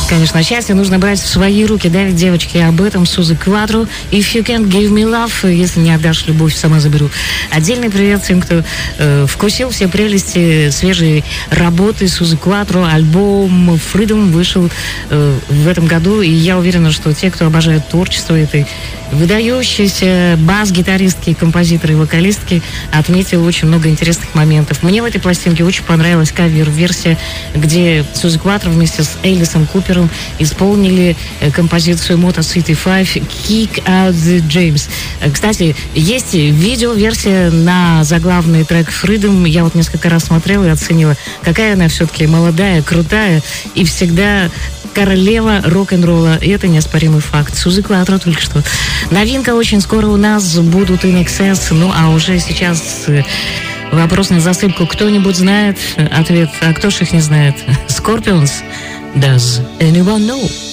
Конечно, счастье нужно брать в свои руки. Да, ведь, девочки, об этом Сузы Кватро. If you can't give me love, если не отдашь любовь, сама заберу. Отдельный привет всем, кто вкусил все прелести свежей работы Сузы Кватро. Альбом Freedom вышел в этом году, и я уверена, что те, кто обожает творчество этой выдающейся бас-гитаристки, композиторы и вокалистки, отметил очень много интересных моментов. Мне в этой пластинке очень понравилась кавер-версия, где Сузы Кватро вместе с Элисом Купером исполнили композицию Motor City 5 Kick Out the James. Кстати, есть видео-версия на заглавный трек Freedom. Я вот несколько раз смотрела и оценила, какая она все-таки молодая, крутая и всегда королева рок-н-ролла. И это неоспоримый факт. Сузы Кватро только что. Новинка очень скоро у нас будут In Excess. Ну, а уже сейчас вопрос на засыпку. Кто-нибудь знает ответ? А кто ж их не знает? Scorpions. Does anyone know?